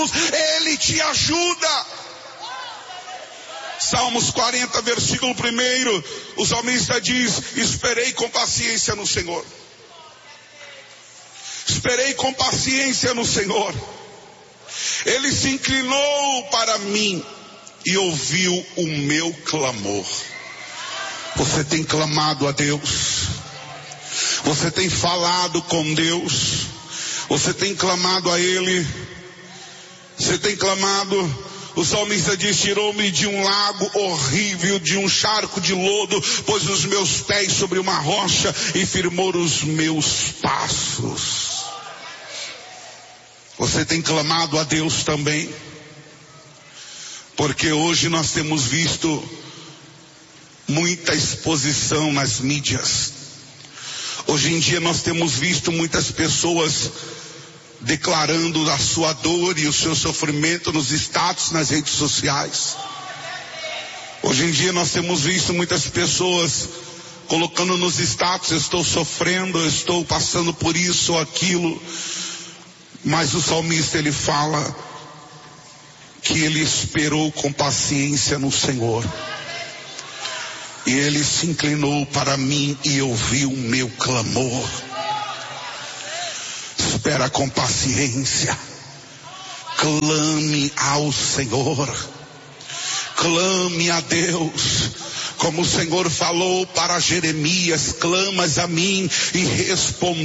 Ele te ajuda. Salmos 40, versículo 1, o salmista diz: esperei com paciência no Senhor. Esperei com paciência no Senhor. Ele se inclinou para mim e ouviu o meu clamor. Você tem clamado a Deus? Você tem falado com Deus? Você tem clamado a Ele? Você tem clamado? O salmista diz: tirou-me de um lago horrível, de um charco de lodo, pôs os meus pés sobre uma rocha e firmou os meus passos. Você tem clamado a Deus também? Porque hoje nós temos visto muita exposição nas mídias. Hoje em dia nós temos visto muitas pessoas declarando a sua dor e o seu sofrimento nos status, nas redes sociais. Hoje em dia nós temos visto muitas pessoas colocando nos status: eu estou sofrendo, eu estou passando por isso ou aquilo. Mas o salmista, ele fala que ele esperou com paciência no Senhor. E ele se inclinou para mim e ouviu o meu clamor. Espera com paciência. Clame ao Senhor. Clame a Deus. Como o Senhor falou para Jeremias: clamas a mim e responderei.